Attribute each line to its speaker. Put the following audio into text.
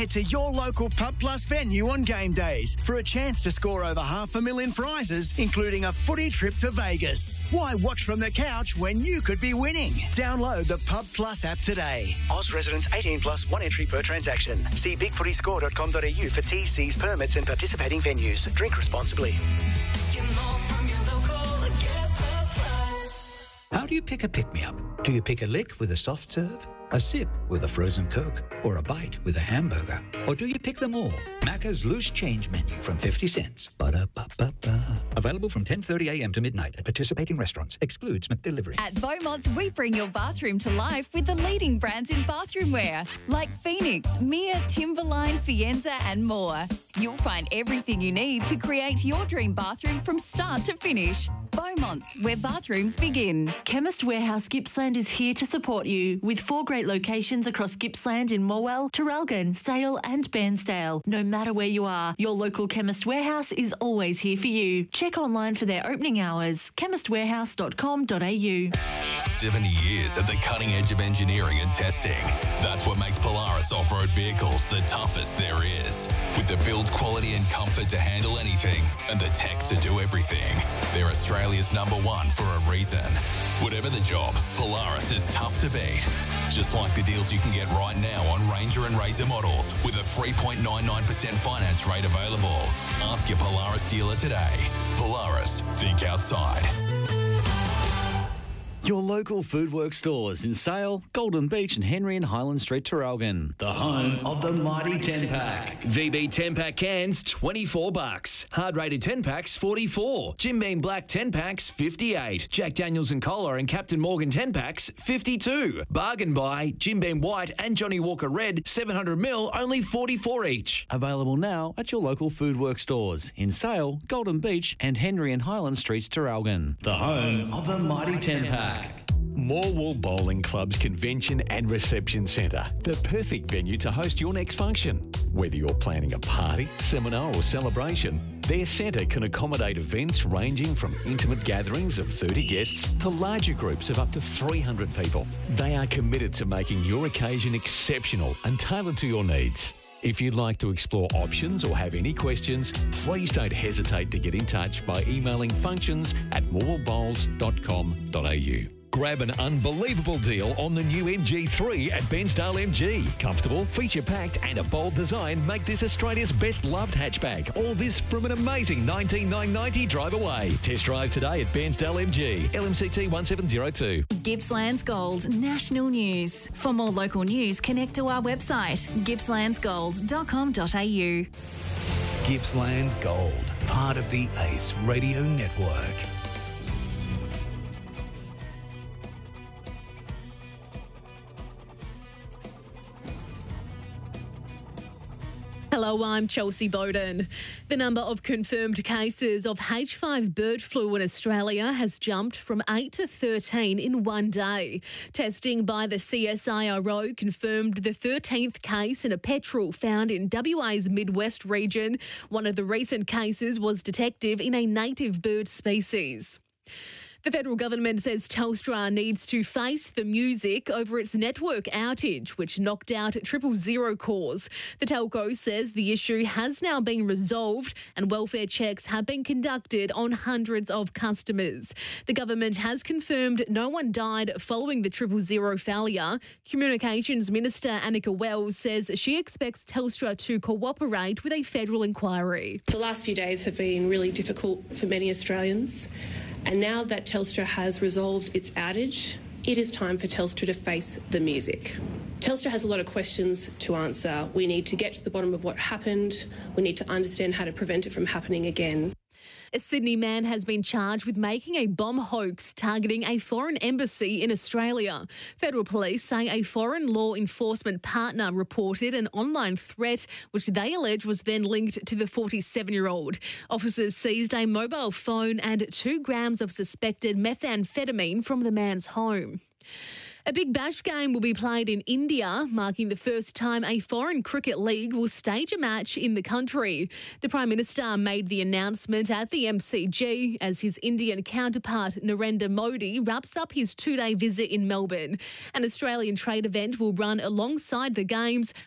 Speaker 1: head to your local Pub Plus venue on game days for a chance to score over $500,000 prizes, including a footy trip to Vegas. Why watch from the couch when you could be winning? Download the Pub Plus app today. Oz residents 18 plus, 1 entry per transaction. See bigfootyscore.com.au for TCs, permits and participating venues. Drink responsibly.
Speaker 2: How do you pick a pick-me-up? Do you pick a lick with a soft serve, a sip with a frozen Coke, or a bite with a hamburger? Or do you pick them all? Macca's Loose Change Menu from 50 cents. Ba-da-ba-ba-ba. Available from 10:30 a.m. to midnight at participating restaurants. Excludes McDelivery.
Speaker 3: At Beaumont's, we bring your bathroom to life with the leading brands in bathroom wear, like Phoenix, Mia, Timberline, Fienza and more. You'll find everything you need to create your dream bathroom from start to finish. Beaumont's, where bathrooms begin.
Speaker 4: Chemist Warehouse Gippsland is here to support you with 4 great locations across Gippsland in Morwell, Traralgon, Sale and Bairnsdale. No matter where you are, your local Chemist Warehouse is always here for you. Check online for their opening hours, chemistwarehouse.com.au.
Speaker 5: 70 years at the cutting edge of engineering and testing. That's what makes Polaris off-road vehicles the toughest there is. With the build quality and comfort to handle anything and the tech to do everything. They're Australia's #1 for a reason. Whatever the job, Polaris is tough to beat. Just like the deals you can get right now on Ranger and Razor models with a 3.99% finance rate available. Ask your Polaris dealer today. Polaris, think outside.
Speaker 6: Your local Foodworks stores in Sale, Golden Beach and Henry and Highland Street, Traralgon. The home of the mighty 10-pack.
Speaker 7: VB 10-pack cans, $24. Hard rated 10-packs, $44. Jim Beam Black 10-packs, $58. Jack Daniels and Cola and Captain Morgan 10-packs, $52. Bargain buy, Jim Beam White and Johnny Walker Red, 700ml, only $44 each.
Speaker 6: Available now at your local Foodworks stores in Sale, Golden Beach and Henry and Highland Streets, Traralgon. The home of the mighty 10-pack.
Speaker 8: Morwell Bowling Club's Convention and Reception Centre, the perfect venue to host your next function. Whether you're planning a party, seminar or celebration, their centre can accommodate events ranging from intimate gatherings of 30 guests to larger groups of up to 300 people. They are committed to making your occasion exceptional and tailored to your needs. If you'd like to explore options or have any questions, please don't hesitate to get in touch by emailing functions@morwellbowls.com.au. Grab an unbelievable deal on the new MG3 at Bairnsdale MG. Comfortable, feature-packed and a bold design make this Australia's best loved hatchback. All this from an amazing $19,990 drive away. Test drive today at Bairnsdale MG, LMCT 1702.
Speaker 4: Gippsland's Gold, national news. For more local news, connect to our website, gippslandsgold.com.au.
Speaker 2: Gippsland's Gold, part of the ACE Radio Network.
Speaker 9: Hello, I'm Chelsea Bowden. The number of confirmed cases of H5 bird flu in Australia has jumped from 8 to 13 in one day. Testing by the CSIRO confirmed the 13th case in a petrel found in WA's Midwest region. One of the recent cases was detected in a native bird species. The federal government says Telstra needs to face the music over its network outage, which knocked out 000 calls. The telco says the issue has now been resolved and welfare checks have been conducted on hundreds of customers. The government has confirmed no one died following the 000 failure. Communications Minister Annika Wells says she expects Telstra to cooperate with a federal inquiry.
Speaker 10: The last few days have been really difficult for many Australians. And now that Telstra has resolved its outage, it is time for Telstra to face the music. Telstra has a lot of questions to answer. We need to get to the bottom of what happened. We need to understand how to prevent it from happening again.
Speaker 9: A Sydney man has been charged with making a bomb hoax targeting a foreign embassy in Australia. Federal police say a foreign law enforcement partner reported an online threat which they allege was then linked to the 47-year-old. Officers seized a mobile phone and 2 grams of suspected methamphetamine from the man's home. A Big Bash game will be played in India, marking the first time a foreign cricket league will stage a match in the country. The Prime Minister made the announcement at the MCG as his Indian counterpart Narendra Modi wraps up his 2-day visit in Melbourne. An Australian trade event will run alongside the games